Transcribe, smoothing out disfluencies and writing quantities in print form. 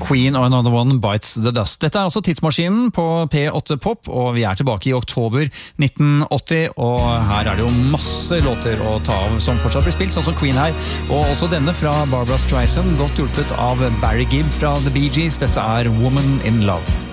Queen og Another One Bites the Dust. Dette altså Tidsmaskinen på P8 Pop, og vi tilbake i oktober 1980, og her det jo masse låter å ta av som fortsatt blir spilt, sånn som Queen her, og også denne fra Barbra Streisand, godt hjulpet av Barry Gibb fra The Bee Gees. Dette Woman in Love.